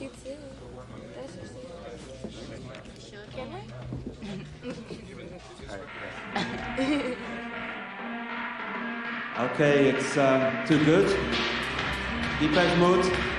you too. That's your secret. Sure, can I? Okay, it's too good. Depeche Mode.